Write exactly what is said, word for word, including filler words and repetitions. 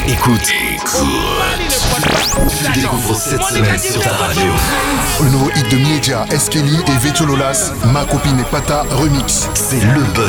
Écoute, tu découvres cette semaine sur ta radio. Le nouveau hit de Miedia, Eskeli et Vetio Lolas, Ma copine est Pata remix. C'est le buzz